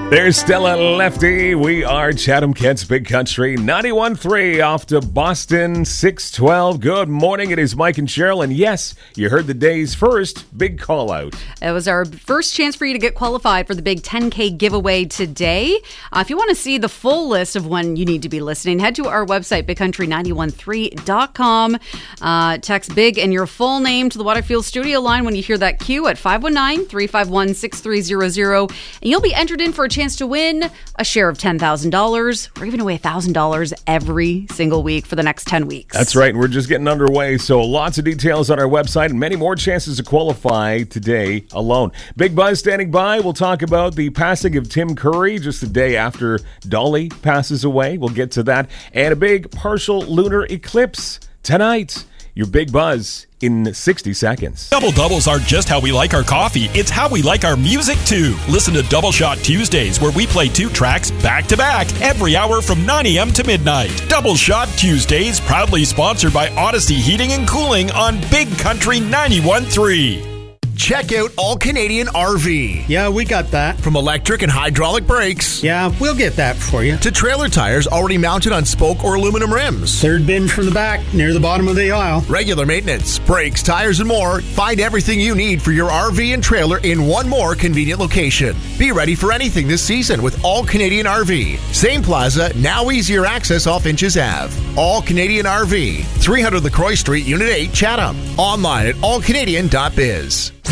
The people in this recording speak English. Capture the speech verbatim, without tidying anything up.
There's Stella Lefty. We are Chatham Kent's Big Country ninety-one point three off to Boston six twelve. Good morning. It is Mike and Cheryl. And yes, you heard the day's first big call out. It was our first chance for you to get qualified for the big ten K giveaway today. Uh, if you want to see the full list of when you need to be listening, head to our website, big country nine one three dot com. Uh, text BIG and your full name to the Waterfield studio line when you hear that cue at five one nine, three five one, six three zero zero. And you'll be entered in for a chance to win a share of ten thousand dollars. We're giving away one thousand dollars every single week for the next ten weeks. That's right. We're just getting underway. So lots of details on our website and many more chances to qualify today alone. Big Buzz standing by. We'll talk about the passing of Tim Curry just the day after Dolly passes away. We'll get to that. And a big partial lunar eclipse tonight. Your Big Buzz in sixty seconds. Double doubles aren't just how we like our coffee, it's how we like our music too. Listen to Double Shot Tuesdays, where we play two tracks back to back every hour from nine a.m. to midnight. Double Shot Tuesdays, proudly sponsored by Odyssey Heating and Cooling on Big Country ninety-one point three. Check out All Canadian R V. Yeah, we got that. From electric and hydraulic brakes Yeah, we'll get that for you. to trailer tires already mounted on spoke or aluminum rims. Third bin from the back, near the bottom of the aisle. Regular maintenance, brakes, tires, and more. Find everything you need for your R V and trailer in one more convenient location. Be ready for anything this season with All Canadian R V. Same plaza, now easier access off Inches Ave. All Canadian R V, three hundred LaCroix Street, Unit eight, Chatham. Online at all canadian dot biz.